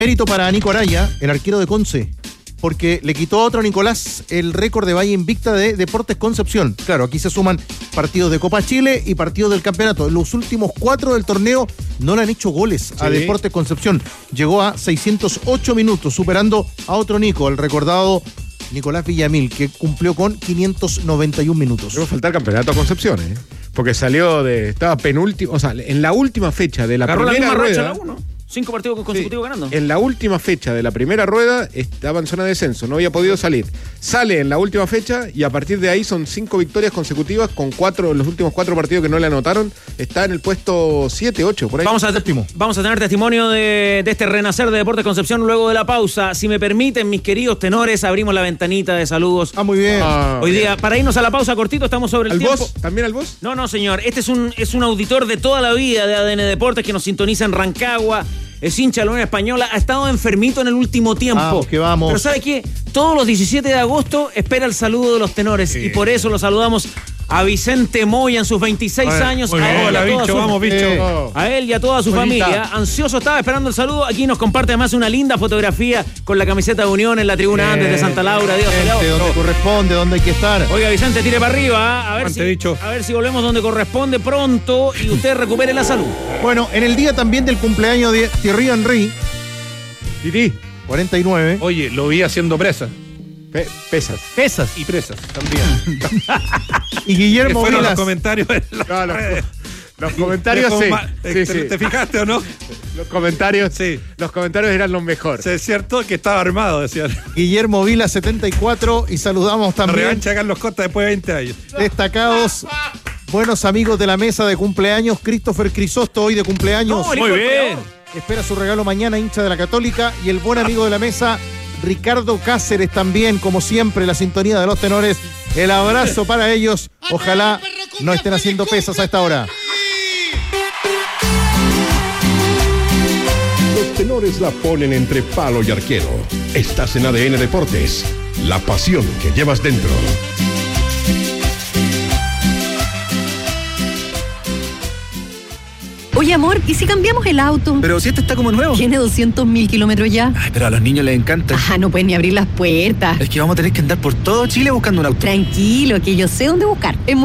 Mérito para Nico Araya, el arquero de Conce, porque le quitó a otro Nicolás el récord de valla invicta de Deportes Concepción. Claro, aquí se suman partidos de Copa Chile y partidos del campeonato. En los últimos 4 del torneo no le han hecho goles a Deportes Concepción. Llegó a 608 minutos, superando a otro Nico, el recordado Nicolás Villamil, que cumplió con 591 minutos. Debe faltar campeonato a Concepción, porque estaba penúltimo, o sea, en la última fecha de la primera rueda. 5 partidos consecutivos ganando. En la última fecha de la primera rueda estaba en zona de descenso, no había podido salir. Sale en la última fecha y a partir de ahí son 5 victorias consecutivas con los últimos 4 partidos que no le anotaron. Está en el puesto 7, 8, por ahí. Vamos a tener testimonio de este renacer de Deportes Concepción luego de la pausa. Si me permiten, mis queridos tenores, abrimos la ventanita de saludos. Muy bien. Hoy día, para irnos a la pausa cortito, estamos sobre el tiempo. ¿Al boss? ¿También al boss? No, señor. Este es un auditor de toda la vida de ADN Deportes que nos sintoniza en Rancagua. Es hincha de la Unión Española, ha estado enfermito en el último tiempo. Que vamos. Pero ¿sabe qué? Todos los 17 de agosto espera el saludo de los tenores. Y por eso lo saludamos a Vicente Moya en sus 26 años. Hola, bicho, vamos, bicho. A él y a toda su familia. Ansioso estaba esperando el saludo. Aquí nos comparte además una linda fotografía con la camiseta de Unión en la tribuna antes de Santa Laura. Dios donde corresponde, donde hay que estar. Oiga, Vicente, tire para arriba. A ver si volvemos donde corresponde pronto y usted recupere la salud. Bueno, en el día también del cumpleaños de Thierry Henry. Titi. 49. Oye, lo vi haciendo pesas. Pesas. Y presas también. Y Guillermo fueron Vilas. los comentarios. Los comentarios sí. ¿Te fijaste o no? Los comentarios eran los mejores. Sí, es cierto que estaba armado, decían. Guillermo Vila, 74. Y saludamos también. Revancha Carlos Costa después de 20 años. Destacados. Buenos amigos de la mesa de cumpleaños. Christopher Crisosto, hoy de cumpleaños. Muy bien. Espera su regalo mañana, hincha de la Católica. Y el buen amigo de la mesa, Ricardo Cáceres, también, como siempre, la sintonía de los tenores. El abrazo para ellos. Ojalá no estén haciendo pesas a esta hora. Los tenores la ponen entre palo y arquero. Estás en ADN Deportes. La pasión que llevas dentro. Oye, amor, ¿y si cambiamos el auto? Pero si este está como nuevo. Tiene 200.000 kilómetros ya. Ay, pero a los niños les encanta. No pueden ni abrir las puertas. Es que vamos a tener que andar por todo Chile buscando un auto. Tranquilo, que yo sé dónde buscar.